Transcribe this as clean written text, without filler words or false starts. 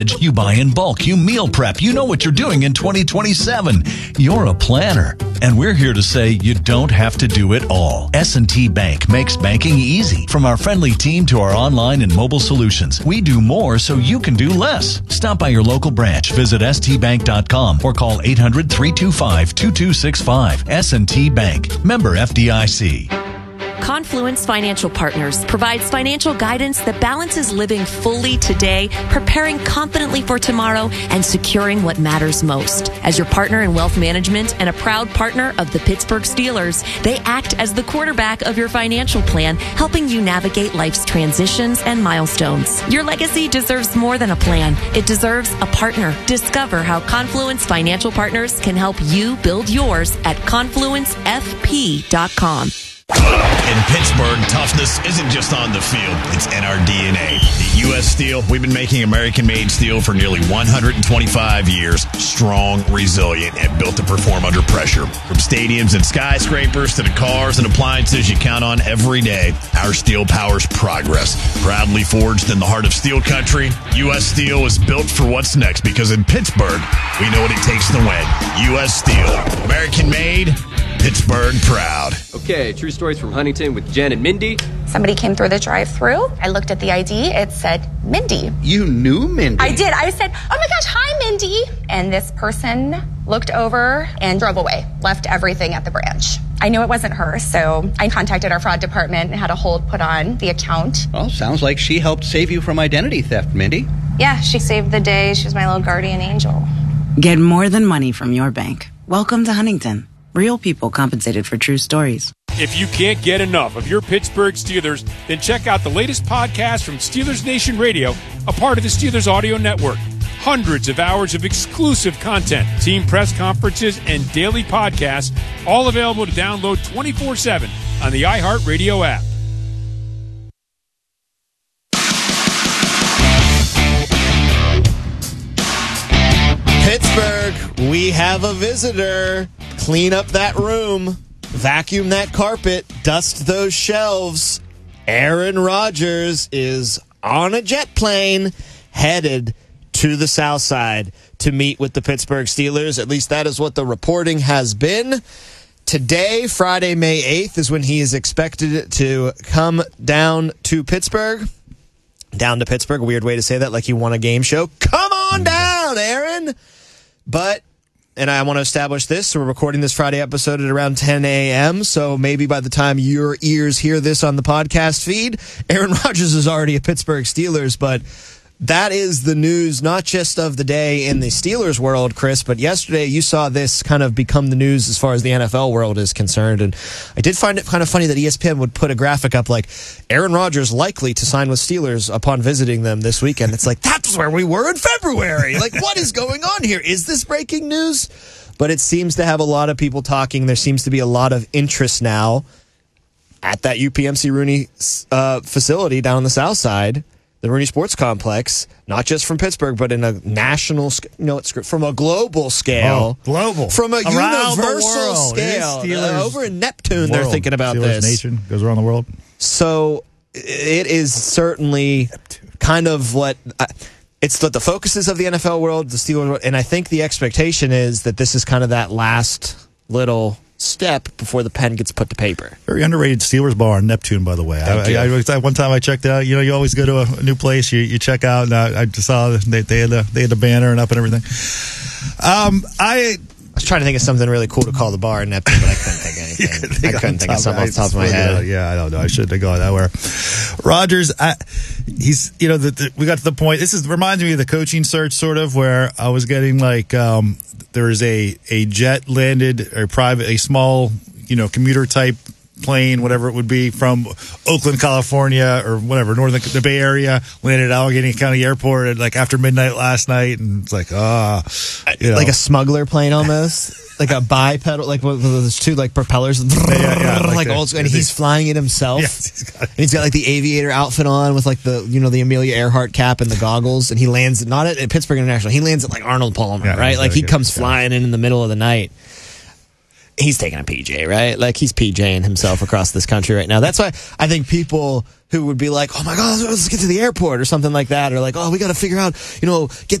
You buy in bulk, you meal prep, you know what you're doing in 2027. You're a planner. And we're here to say you don't have to do it all. S&T Bank makes banking easy. From our friendly team to our online and mobile solutions, we do more so you can do less. Stop by your local branch, visit stbank.com or call 800-325-2265. S&T Bank, member FDIC. Confluence Financial Partners provides financial guidance that balances living fully today, preparing confidently for tomorrow, and securing what matters most. As your partner in wealth management and a proud partner of the Pittsburgh Steelers, they act as the quarterback of your financial plan, helping you navigate life's transitions and milestones. Your legacy deserves more than a plan. It deserves a partner. Discover how Confluence Financial Partners can help you build yours at confluencefp.com. In Pittsburgh, toughness isn't just on the field, it's in our DNA. At U.S. Steel, we've been making American-made steel for nearly 125 years, strong, resilient, and built to perform under pressure. From stadiums and skyscrapers to the cars and appliances you count on every day, our steel powers progress. Proudly forged in the heart of steel country, U.S. Steel is built for what's next because in Pittsburgh, we know what it takes to win. U.S. Steel, American-made, Pittsburgh proud. Okay, true stories from Huntington with Jen and Mindy. Somebody came through the drive-thru. I looked at the ID. It said Mindy. You knew Mindy? I did. I said, oh my gosh, hi, Mindy. And this person looked over and drove away, left everything at the branch. I knew it wasn't her, so I contacted our fraud department and had a hold put on the account. Well, sounds like she helped save you from identity theft, Mindy. Yeah, she saved the day. She was my little guardian angel. Get more than money from your bank. Welcome to Huntington. Real people compensated for true stories. If you can't get enough of your Pittsburgh Steelers, then check out the latest podcast from Steelers Nation Radio, a part of the Steelers Audio Network. Hundreds of hours of exclusive content, team press conferences, and daily podcasts, all available to download 24/7 on the iHeartRadio app. Pittsburgh, we have a visitor. Clean up that room, vacuum that carpet, dust those shelves. Aaron Rodgers is on a jet plane headed to the South Side to meet with the Pittsburgh Steelers. At least that is what the reporting has been. Today, Friday, May 8th, is when he is expected to come down to Pittsburgh. Down to Pittsburgh, a weird way to say that, like he won a game show. Come on down, Aaron! But... and I want to establish this, so we're recording this Friday episode at around 10 a.m., so maybe by the time your ears hear this on the podcast feed, Aaron Rodgers is already a Pittsburgh Steelers, but that is the news, not just of the day in the Steelers world, Chris, but yesterday you saw this kind of become the news as far as the NFL world is concerned, and I did find it kind of funny that ESPN would put a graphic up like, Aaron Rodgers likely to sign with Steelers upon visiting them this weekend. It's like, that's where we were in February. Like, what is going on here? Is this breaking news? But it seems to have a lot of people talking. There seems to be a lot of interest now at that UPMC Rooney facility down on the South Side, the Rooney Sports Complex, not just from Pittsburgh, but in a national, from a global scale. Oh, global. From a around universal scale. Over in Neptune, they're thinking about Steelers this. Nation goes around the world. So it is certainly kind of what... it's what the focus is of the NFL world, the Steelers world, and I think the expectation is that this is kind of that last little step before the pen gets put to paper. Very underrated Steelers bar in Neptune, by the way. I one time I checked out. You know, you always go to a new place, you check out, and I just saw they had the banner and up and everything. I was trying to think of something really cool to call the bar in Neptune, but I couldn't think of anything. I couldn't think of something off the top of my head. Yeah, I don't know. I shouldn't have gone that way. Rodgers, he's, we got to the point. This reminds me of the coaching search, sort of, where I was getting like, there is a jet landed or a small, commuter type plane, whatever it would be, from Oakland, California, or whatever, the Bay Area, landed at Allegheny County Airport at like after midnight last night, and it's like, like a smuggler plane almost, like a bipedal, like with those two like propellers, like old school, and he's flying it himself. Yeah, he's got like the aviator outfit on with like the the Amelia Earhart cap and the goggles, and he lands not at Pittsburgh International, he lands at like Arnold Palmer, right? Like he comes flying in the middle of the night. he's taking a PJ, right? Like, he's PJing himself across this country right now. That's why I think people who would be like, oh my God, let's get to the airport or something like that, or like, oh, we got to figure out, get